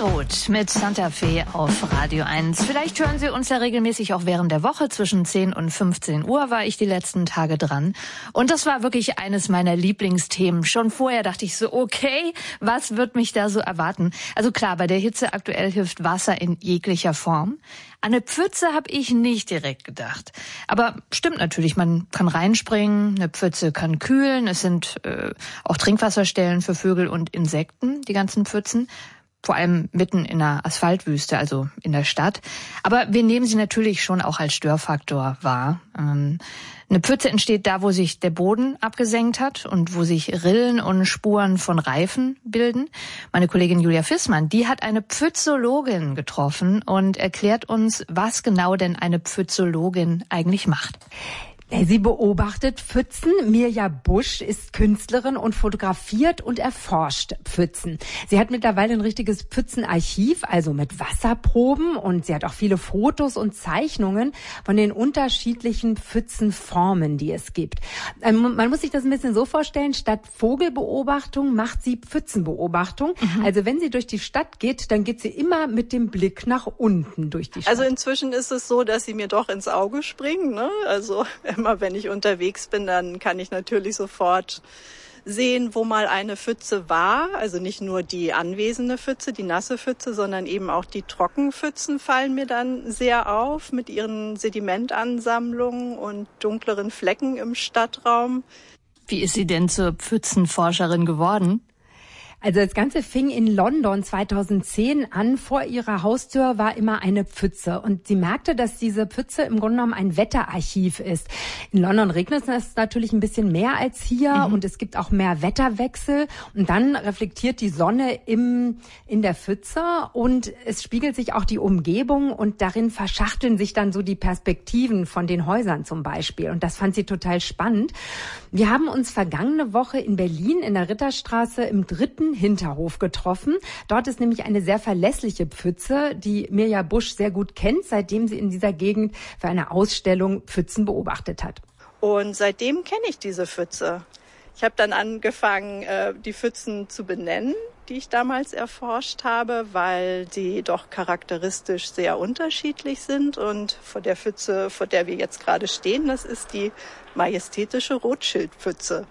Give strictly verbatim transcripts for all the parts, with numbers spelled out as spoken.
Road mit Santa Fe auf Radio eins. Vielleicht hören Sie uns ja regelmäßig auch während der Woche. Zwischen zehn und fünfzehn Uhr war ich die letzten Tage dran. Und das war wirklich eines meiner Lieblingsthemen. Schon vorher dachte ich so, okay, was wird mich da so erwarten? Also klar, bei der Hitze aktuell hilft Wasser in jeglicher Form. An eine Pfütze habe ich nicht direkt gedacht. Aber stimmt natürlich, man kann reinspringen, eine Pfütze kann kühlen. Es sind äh, auch Trinkwasserstellen für Vögel und Insekten, die ganzen Pfützen. Vor allem mitten in einer Asphaltwüste, also in der Stadt. Aber wir nehmen sie natürlich schon auch als Störfaktor wahr. Ähm, eine Pfütze entsteht da, wo sich der Boden abgesenkt hat und wo sich Rillen und Spuren von Reifen bilden. Meine Kollegin Julia Fissmann, die hat eine Pfützologin getroffen und erklärt uns, was genau denn eine Pfützologin eigentlich macht. Sie beobachtet Pfützen. Mirja Busch ist Künstlerin und fotografiert und erforscht Pfützen. Sie hat mittlerweile ein richtiges Pfützenarchiv, also mit Wasserproben, und sie hat auch viele Fotos und Zeichnungen von den unterschiedlichen Pfützenformen, die es gibt. Man muss sich das ein bisschen so vorstellen, statt Vogelbeobachtung macht sie Pfützenbeobachtung. Mhm. Also wenn sie durch die Stadt geht, dann geht sie immer mit dem Blick nach unten durch die Stadt. Also inzwischen ist es so, dass sie mir doch ins Auge springen, ne? Also immer wenn ich unterwegs bin, dann kann ich natürlich sofort sehen, wo mal eine Pfütze war. Also nicht nur die anwesende Pfütze, die nasse Pfütze, sondern eben auch die Trockenpfützen fallen mir dann sehr auf mit ihren Sedimentansammlungen und dunkleren Flecken im Stadtraum. Wie ist sie denn zur Pfützenforscherin geworden? Also das Ganze fing in London zweitausendzehn an. Vor ihrer Haustür war immer eine Pfütze. Und sie merkte, dass diese Pfütze im Grunde genommen ein Wetterarchiv ist. In London regnet es natürlich ein bisschen mehr als hier. Mhm. Und es gibt auch mehr Wetterwechsel. Und dann reflektiert die Sonne im, in der Pfütze. Und es spiegelt sich auch die Umgebung. Und darin verschachteln sich dann so die Perspektiven von den Häusern zum Beispiel. Und das fand sie total spannend. Wir haben uns vergangene Woche in Berlin in der Ritterstraße im dritten Hinterhof getroffen. Dort ist nämlich eine sehr verlässliche Pfütze, die Mirja Busch sehr gut kennt, seitdem sie in dieser Gegend für eine Ausstellung Pfützen beobachtet hat. Und seitdem kenne ich diese Pfütze. Ich habe dann angefangen, die Pfützen zu benennen, die ich damals erforscht habe, weil sie doch charakteristisch sehr unterschiedlich sind. Und vor der Pfütze, vor der wir jetzt gerade stehen, das ist die majestätische Rotschildpfütze.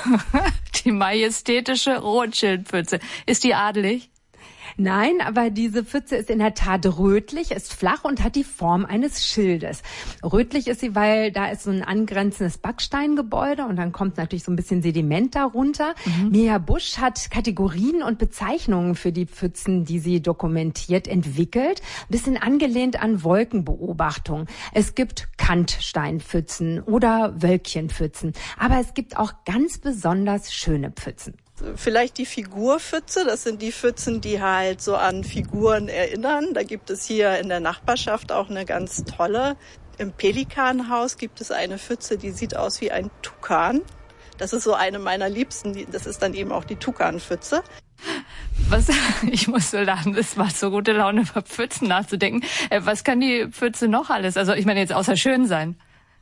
Die majestätische Rotschildpfütze. Ist die adelig? Nein, aber diese Pfütze ist in der Tat rötlich, ist flach und hat die Form eines Schildes. Rötlich ist sie, weil da ist so ein angrenzendes Backsteingebäude und dann kommt natürlich so ein bisschen Sediment darunter. Mhm. Mirja Busch hat Kategorien und Bezeichnungen für die Pfützen, die sie dokumentiert, entwickelt. Ein bisschen angelehnt an Wolkenbeobachtung. Es gibt Kantsteinpfützen oder Wölkchenpfützen, aber es gibt auch ganz besonders schöne Pfützen. Vielleicht die Figurpfütze, das sind die Pfützen, die halt so an Figuren erinnern. Da gibt es hier in der Nachbarschaft auch eine ganz tolle. Im Pelikanhaus gibt es eine Pfütze, die sieht aus wie ein Tukan. Das ist so eine meiner Liebsten, das ist dann eben auch die Tukanpfütze. Was? Ich muss so lachen, es macht so gute Laune, über Pfützen nachzudenken. Was kann die Pfütze noch alles? Also ich meine jetzt außer schön sein.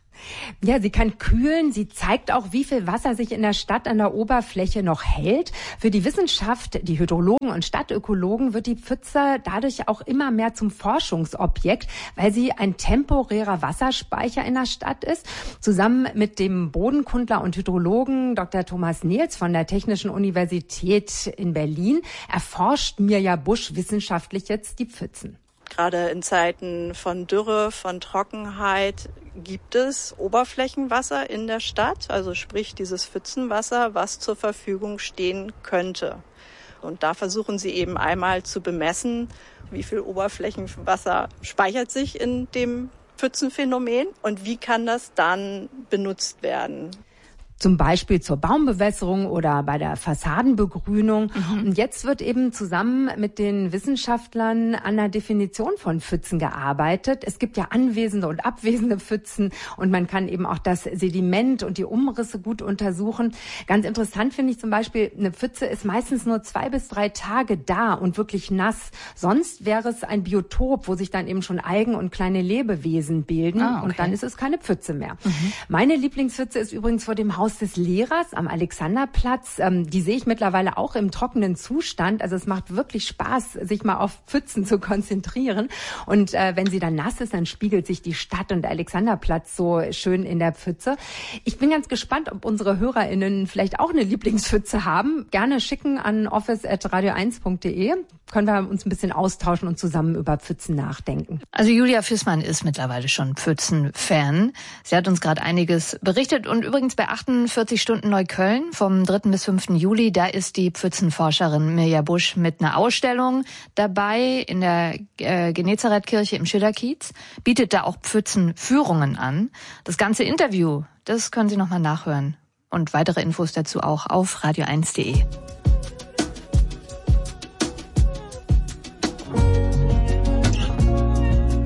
Ja, sie kann kühlen. Sie zeigt auch, wie viel Wasser sich in der Stadt an der Oberfläche noch hält. Für die Wissenschaft, die Hydrologen und Stadtökologen, wird die Pfütze dadurch auch immer mehr zum Forschungsobjekt, weil sie ein temporärer Wasserspeicher in der Stadt ist. Zusammen mit dem Bodenkundler und Hydrologen Doktor Thomas Nehls von der Technischen Universität in Berlin erforscht Mirja Busch wissenschaftlich jetzt die Pfützen. Gerade in Zeiten von Dürre, von Trockenheit gibt es Oberflächenwasser in der Stadt, also sprich dieses Pfützenwasser, was zur Verfügung stehen könnte. Und da versuchen sie eben einmal zu bemessen, wie viel Oberflächenwasser speichert sich in dem Pfützenphänomen und wie kann das dann benutzt werden. Zum Beispiel zur Baumbewässerung oder bei der Fassadenbegrünung. Mhm. Und jetzt wird eben zusammen mit den Wissenschaftlern an der Definition von Pfützen gearbeitet. Es gibt ja anwesende und abwesende Pfützen und man kann eben auch das Sediment und die Umrisse gut untersuchen. Ganz interessant finde ich zum Beispiel, eine Pfütze ist meistens nur zwei bis drei Tage da und wirklich nass. Sonst wäre es ein Biotop, wo sich dann eben schon Algen und kleine Lebewesen bilden. Ah, okay. Und dann ist es keine Pfütze mehr. Mhm. Meine Lieblingspfütze ist übrigens vor dem Haus Haus des Lehrers am Alexanderplatz. Ähm, die sehe ich mittlerweile auch im trockenen Zustand. Also es macht wirklich Spaß, sich mal auf Pfützen zu konzentrieren. Und äh, wenn sie dann nass ist, dann spiegelt sich die Stadt und der Alexanderplatz so schön in der Pfütze. Ich bin ganz gespannt, ob unsere HörerInnen vielleicht auch eine Lieblingspfütze haben. Gerne schicken an office at radio eins punkt de. Können wir uns ein bisschen austauschen und zusammen über Pfützen nachdenken. Also Julia Fissmann ist mittlerweile schon Pfützen-Fan. Sie hat uns gerade einiges berichtet. Und übrigens bei achtundvierzig Stunden Neukölln vom dritten bis fünften Juli, da ist die Pfützenforscherin Mirja Busch mit einer Ausstellung dabei in der äh, Genezarethkirche im Schillerkiez, bietet da auch Pfützenführungen an. Das ganze Interview, das können Sie nochmal nachhören. Und weitere Infos dazu auch auf radio eins punkt de.